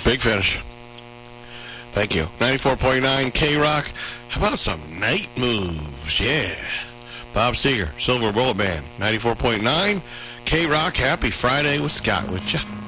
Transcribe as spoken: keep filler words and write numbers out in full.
Big Finish. Thank you. ninety-four point nine K-Rock. How about some night moves? Yeah. Bob Seger, Silver Bullet Band. ninety-four point nine K-Rock. Happy Friday with Scott with you.